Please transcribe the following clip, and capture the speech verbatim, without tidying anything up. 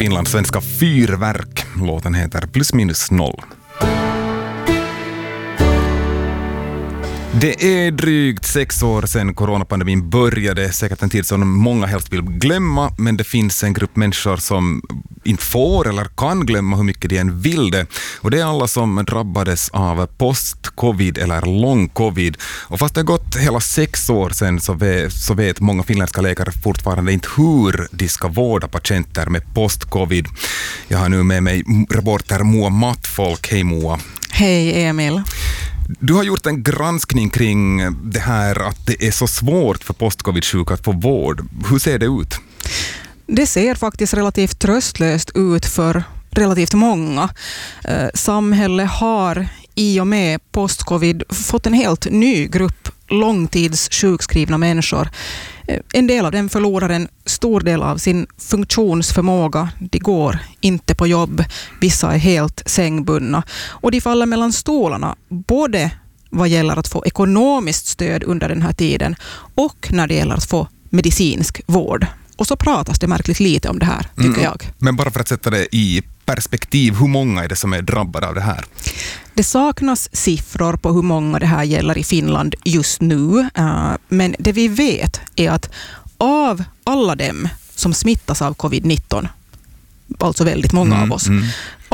finlandssvenska fyrverk. Låten heter Plus minus noll. Det är drygt sex år sedan coronapandemin började, säkert en tid som många helst vill glömma, men det finns en grupp människor som inte får eller kan glömma hur mycket de än vill det. Och det är alla som drabbades av post-covid eller lång-covid. Och fast det har gått hela sex år sedan så vet, så vet många finländska läkare fortfarande inte hur de ska vårda patienter med post-covid. Jag har nu med mig reporter Moa Mattfolk. Hej Moa. Hej Emil. Du har gjort en granskning kring det här att det är så svårt för post-covid-sjuka att få vård. Hur ser det ut? Det ser faktiskt relativt tröstlöst ut för relativt många. Eh, samhället har i och med post-covid fått en helt ny grupp långtidssjukskrivna människor. Eh, en del av dem förlorar en stor del av sin funktionsförmåga. De går inte på jobb. Vissa är helt sängbundna. Och de faller mellan stolarna, både vad gäller att få ekonomiskt stöd under den här tiden och när det gäller att få medicinsk vård. Och så pratas det märkligt lite om det här, tycker mm. jag. Men bara för att sätta det i perspektiv, hur många är det som är drabbade av det här? Det saknas siffror på hur många det här gäller i Finland just nu. Men det vi vet är att av alla dem som smittas av covid nitton, alltså väldigt många mm, av oss, mm.